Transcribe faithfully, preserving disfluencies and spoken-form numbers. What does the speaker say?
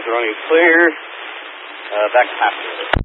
Valves are running clear. Uh, back to passenger.